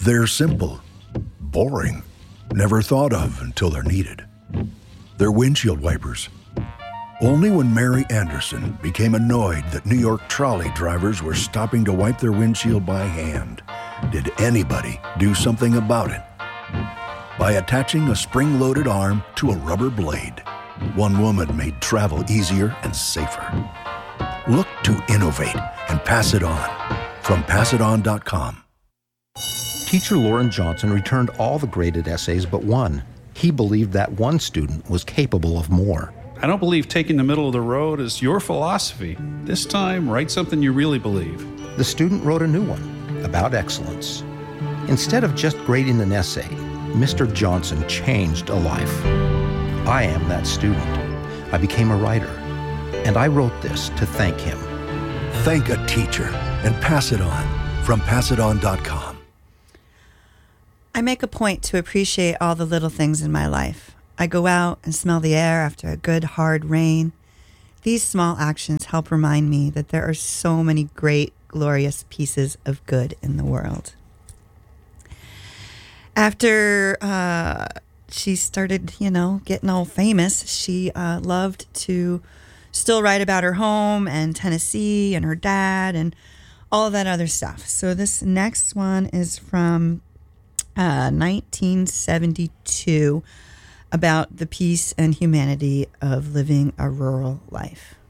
They're simple, boring, never thought of until they're needed. They're windshield wipers. Only when Mary Anderson became annoyed that New York trolley drivers were stopping to wipe their windshield by hand did anybody do something about it. By attaching a spring-loaded arm to a rubber blade, one woman made travel easier and safer. Look to innovate and pass it on. From passiton.com. Teacher Lauren Johnson returned all the graded essays but one. He believed that one student was capable of more. I don't believe taking the middle of the road is your philosophy. This time, write something you really believe. The student wrote a new one about excellence. Instead of just grading an essay, Mr. Johnson changed a life. I am that student. I became a writer, and I wrote this to thank him. Thank a teacher and pass it on. From passiton.com. I make a point to appreciate all the little things in my life. I go out and smell the air after a good hard rain. These small actions help remind me that there are so many great, glorious pieces of good in the world. After she started, getting all famous, she loved to still write about her home and Tennessee and her dad and all of that other stuff. So this next one is from 1972 about the peace and humanity of living a rural life.